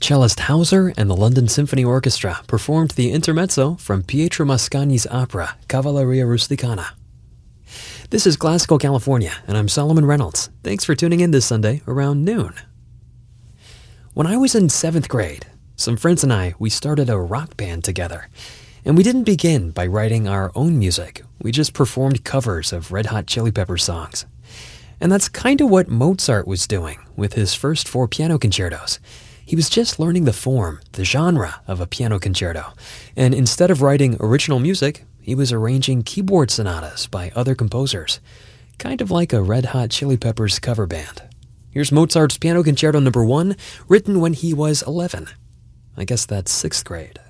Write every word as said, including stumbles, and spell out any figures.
cellist Hauser and the London Symphony Orchestra performed the intermezzo from Pietro Mascagni's opera Cavalleria Rusticana. This is Classical California, and I'm Solomon Reynolds. Thanks for tuning in this Sunday around noon. When I was in seventh grade, some friends and I, we started a rock band together. And we didn't begin by writing our own music. We just performed covers of Red Hot Chili Peppers songs. And that's kind of what Mozart was doing with his first four piano concertos. He was just learning the form, the genre of a piano concerto. And instead of writing original music, he was arranging keyboard sonatas by other composers. Kind of like a Red Hot Chili Peppers cover band. Here's Mozart's Piano Concerto number one, written when he was eleven. I guess that's sixth grade.